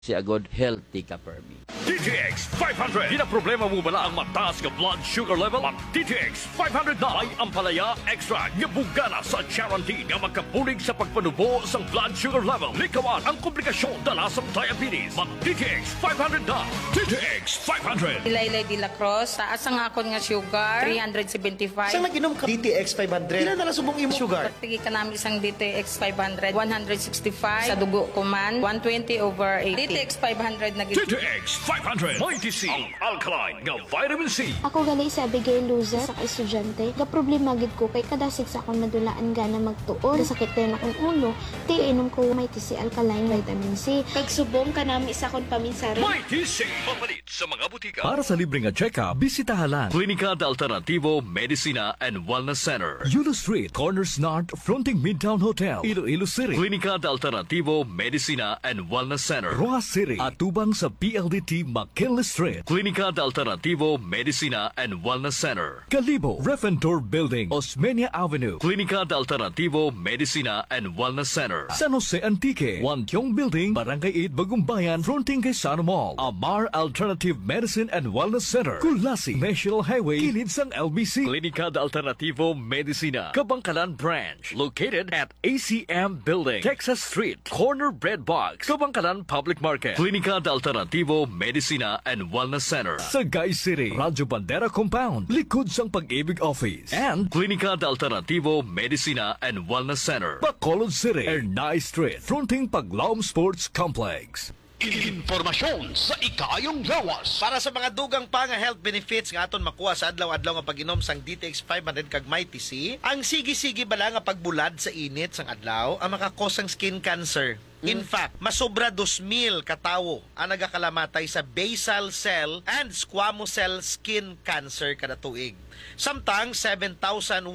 si agod healthy ka permi. DTX 500. Di na problema mo bala ang mataas nga blood sugar level? Ang DTX 500 na ay ampalaya extra nga bugana sa guarantee nga magkabulig sa pagpanubo sa blood sugar level. Likawan ang komplikasyon dala sa diabetes. Mag DTX 500 na. DTX 500. Ilaylay de la Cruz, taas ang akon nga sugar, 375. Saan nag-inom ka? DTX 500. Ilan na lang subong imo sugar? Pagtigi ka namin isang DTX 500, 165. Sa dugo ko man, 120/80. DTX 500 na gito. DTX 500. Mighty C. Ang alkaline nga vitamin C. Ako gali sa Abigail Luza sa estudyante. Ga problema gid ko kay kadasig sa akong madulaan gana magtuon. Kasakit din akong ulo. Di inom ko Mighty C alkaline vitamin C. Pagsubong ka nami sa akong paminsari. Mighty C. Mapalit sa mga butika. Para sa libreng check-up, bisitahan lang Klinika de Alternativo Medicina and Wellness Center. Yulo Street, Corners North, fronting Midtown Hotel, Iloilo City. Klinika de Alternativo Medicina and Wellness Center. Roa City, atubang sa PLDT McKinley Street. Klinika de Alternativo Medicina and Wellness Center. Kalibo, Refentor Building, Osmeña Avenue. Klinika de Alternativo Medicina and Wellness Center. San Jose Antique, Wantiong Building, Barangay 8, Bagumbayan, fronting kay Sana Mall. Amar Alternative Medicine and Wellness Center. Kulasi, National Highway, kilid sang LBC. Klinika de Alternativo Medicina, Kabangkalan Branch, located at ACM Building, Texas Street, Corner Bread Box, Kabangkalan Public Market. Klinika de Alternativo Medicina and Wellness Center. Sagay City, Radyo Bandera Compound, likod sang Pag-ibig Office. And Klinika de Alternativo Medicina and Wellness Center. Bacolod City, Ernay Street, fronting Paglaom Sports Complex. Informasyon sa ikayong lawas. Para sa mga dugang pa nga health benefits nga aton makuha sa adlaw-adlaw nga pag-inom sang DTX 500 kag Mighty C, ang sige-sige bala nga pagbulad sa init sang adlaw ang makakos sang skin cancer. In fact, masobra 2,000 katawo ang nagakalamatay sa basal cell and squamous cell skin cancer kada tuig. Samtang 7,180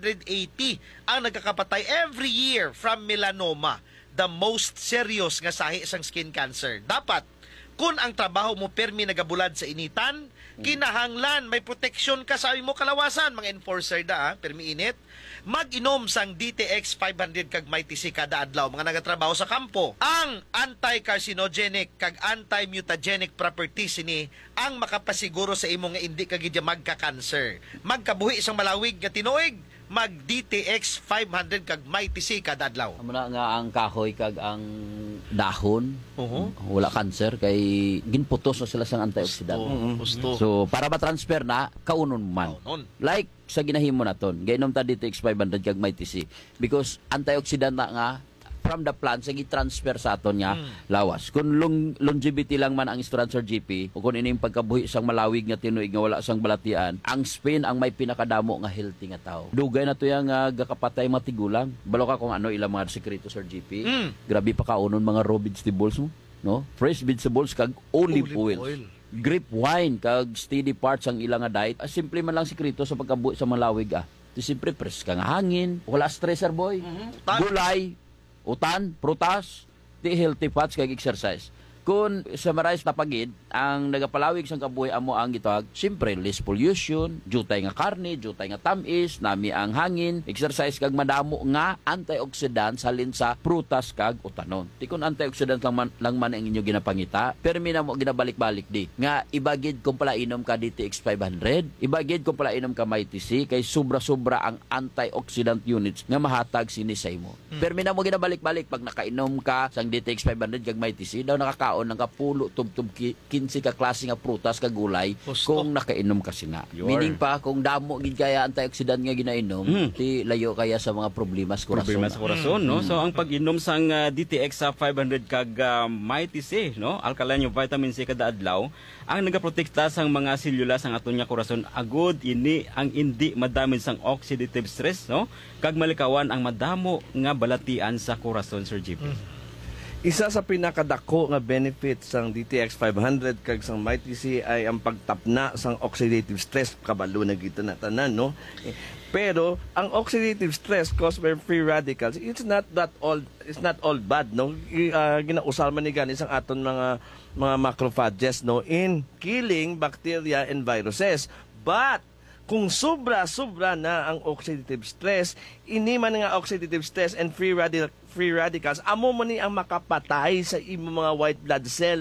ang nagkakapatay every year from melanoma, the most serious nga sahi sang skin cancer. Dapat, kung ang trabaho mo permi nagabulad sa initan, kinahanglan may proteksyon ka sa mo kalawasan, mga enforcer da, permi init, mag-inom sang DTX 500 kag Mighty C kada adlaw, mga nagatrabaho sa kampo. Ang anti-carcinogenic kag anti-mutagenic properties ini ang makapasiguro sa imo nga hindi ka gid magka-cancer. Magkabuhi isang malawig nga tinuig, mag DTX 500 kag Mighty C kada adlaw. Amo na nga ang kahoy kag ang dahon. Wala cancer kay ginputos na sila sang antioxidant. Gusto. So para ma-transfer na kaunon man. Kaunon. Like sa ginahimo naton, gainom ta DTX 500 kag Mighty C because antioxidant na nga from the plant sa gi-transfer sa aton nga lawas. Kung longevity lang man ang Strancer GP o kung ining pagkabuhi sang malawig nga tinuig nga wala sang balatian, ang Spain ang may pinakadamo nga healthy nga tao. Dugay na to yang gakapatay matigulang. Balo ka kung ano ilang mga sekreto Sir GP. Grabe pa kaunon mga raw vegetables mo, no? Fresh vegetables kag olive oil. Grape wine kag steady parts ang ilang nga diet. Simple man lang sekreto sa pagkabuhi sa malawig Siyempre fresh ka nga hangin, wala stressor boy. Gulay, utan, prutas, di healthy fats kag exercise. Kung summarize na pagid, ang nagapalawig sang kabuhi amo ang gitawag, siyempre less pollution, jutay nga karne, jutay nga tamis, nami ang hangin, exercise kag madamo nga antioxidant salin sa prutas kag utanon. Ti kun antioxidant lang man ang inyo ginapangita, permi na mo ginabalik-balik di. Nga ibagid kung pala inom ka DTX 500, ibagid kung pala inom ka Mighty C kay sobra-sobra ang antioxidant units nga mahatag sini sa imo. Permi na mo ginabalik-balik pag nakainom ka sang DTX 500 kag Mighty C daw nakaka ng kapulo tubtub 15 ka klase nga prutas kag gulay kung nakainom ka sina. Meaning pa kung damo gid kaya antioxidant nga ginainom, ti layo kaya sa mga problema sa korason. Problema sa korason, no? So ang pag-inom sang DTX 500 kag Mighty C, no? Alkaline yung vitamin C kada adlaw, ang nagaprotekta sang mga selula sang aton nga korason agud ini ang hindi madamage sang oxidative stress, no? Kag malikawan ang madamo nga balatian sa korason, Sir JP. Isa sa pinakadako nga benefits sang DTX 500 kag sang Mighty C ay ang pagtapna sang oxidative stress, kabalo na kita na tanan, no? Pero ang oxidative stress caused by free radicals, it's not all bad, no? Ginausal man ni gani sang aton mga macrophages, no, in killing bacteria and viruses. But kung sobra-sobra na ang oxidative stress, ini man nga oxidative stress and free radicals, amo man ni ang makapatay sa imo mga white blood cell